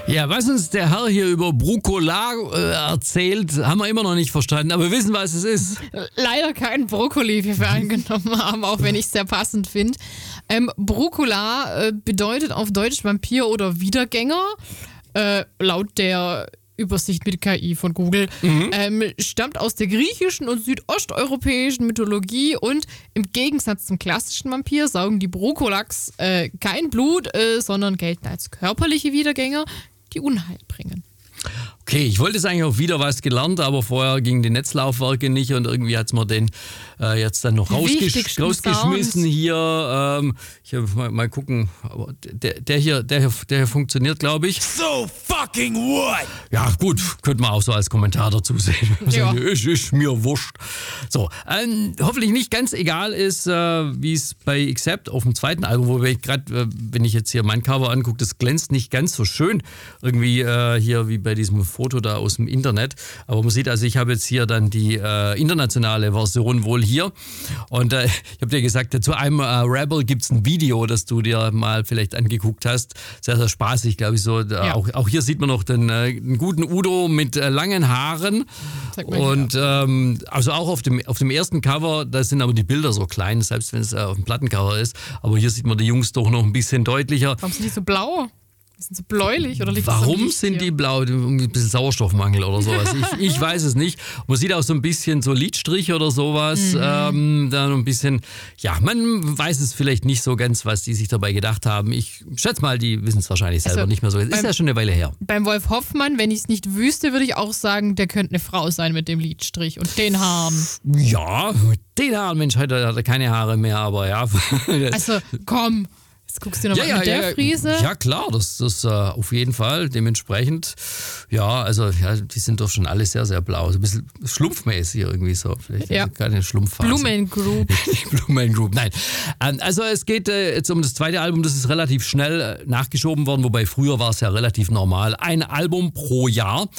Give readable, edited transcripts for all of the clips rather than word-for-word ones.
Ja, was uns der Herr hier über Brucola erzählt, haben wir immer noch nicht verstanden, aber wir wissen, was es ist. Leider kein Brokkoli, wie wir angenommen haben, auch wenn ich es sehr passend finde. Brucola bedeutet auf Deutsch Vampir oder Wiedergänger. Laut der Übersicht mit KI von Google, stammt aus der griechischen und südosteuropäischen Mythologie und im Gegensatz zum klassischen Vampir saugen die Brucolaks kein Blut, sondern gelten als körperliche Wiedergänger, die Unheil bringen. Okay, ich wollte jetzt eigentlich auch wieder was gelernt, aber vorher gingen die Netzlaufwerke nicht und irgendwie hat es mir den jetzt dann noch rausgeschmissen hier. Ich mal gucken, aber der hier funktioniert, glaube ich. So fucking what? Ja gut, könnte man auch so als Kommentar dazu sehen. Ja. Ist mir wurscht. So, hoffentlich nicht ganz egal ist, wie es bei Accept auf dem zweiten Album, wo ich gerade, wenn ich jetzt hier mein Cover angucke, das glänzt nicht ganz so schön irgendwie hier wie bei diesem Foto da aus dem Internet. Aber man sieht, also ich habe jetzt hier dann die internationale Version wohl hier. Und ich habe dir gesagt, zu einem Rebel gibt es ein Video, das du dir mal vielleicht angeguckt hast. Sehr, sehr spaßig, glaube ich so. Ja. Auch hier sieht man noch den guten Udo mit langen Haaren. Und also auch auf dem ersten Cover, da sind aber die Bilder so klein, selbst wenn es auf dem Plattencover ist. Aber hier sieht man die Jungs doch noch ein bisschen deutlicher. Warum sind die so blau? Sind sie bläulich oder liegt das am Warum Licht sind hier? die blau? Ein bisschen Sauerstoffmangel oder sowas. Ich weiß es nicht. Man sieht auch so ein bisschen so Lidstrich oder sowas. Dann ein bisschen, ja, man weiß es vielleicht nicht so ganz, was die sich dabei gedacht haben. Ich schätze mal, die wissen es wahrscheinlich selber nicht mehr so. Ist ja schon eine Weile her. Beim Wolf Hoffmann, wenn ich es nicht wüsste, würde ich auch sagen, der könnte eine Frau sein mit dem Lidstrich und den Haaren. Ja, mit den Haaren, Mensch, heute hat er keine Haare mehr, aber ja. Also, komm. Jetzt guckst du nochmal mit der Frise. Ja, klar, das auf jeden Fall. Dementsprechend, ja, also ja, die sind doch schon alle sehr, sehr blau. So ein bisschen schlumpfmäßig irgendwie so. Vielleicht keine Schlumpfphase. Blumengroup. Die Blumengroup, nein. Also es geht jetzt um das zweite Album, das ist relativ schnell nachgeschoben worden, wobei früher war es ja relativ normal. Ein Album pro Jahr.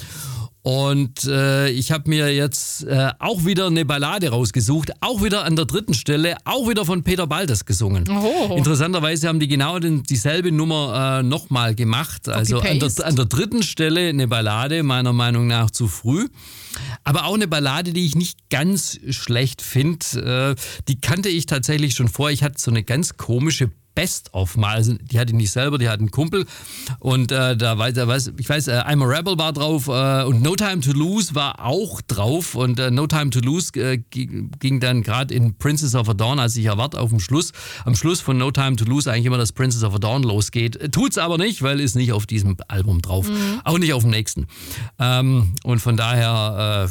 Und ich habe mir jetzt auch wieder eine Ballade rausgesucht, auch wieder an der dritten Stelle, auch wieder von Peter Baltes gesungen. Oh. Interessanterweise haben die genau dieselbe Nummer nochmal gemacht. Also an der dritten Stelle eine Ballade, meiner Meinung nach zu früh. Aber auch eine Ballade, die ich nicht ganz schlecht finde. Die kannte ich tatsächlich schon vor. Ich hatte so eine ganz komische Best-of mal. Also die hatte ich nicht selber, die hat einen Kumpel. Und ich weiß, I'm a Rebel war drauf und No Time to Lose war auch drauf. Und No Time to Lose ging dann gerade in Princess of a Dawn, als ich erwarte, am Schluss von No Time to Lose eigentlich immer, dass Princess of a Dawn losgeht. Tut's aber nicht, weil ist nicht auf diesem Album drauf. Auch nicht auf dem nächsten. Und von daher,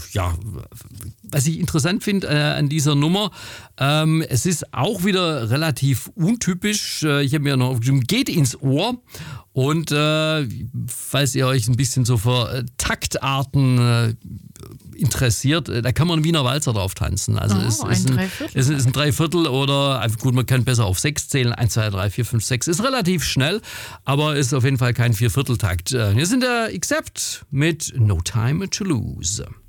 was ich interessant finde an dieser Nummer, es ist auch wieder relativ untypisch. Ich habe mir noch aufgeschrieben, geht ins Ohr. Und falls ihr euch ein bisschen so für Taktarten interessiert, da kann man einen Wiener Walzer drauf tanzen. Also es ist ein Dreiviertel oder, gut, man kann besser auf 6 zählen. 1, 2, 3, 4, 5, 6. Ist relativ schnell, aber ist auf jeden Fall kein Viervierteltakt. Wir sind der Accept mit No Time to Lose.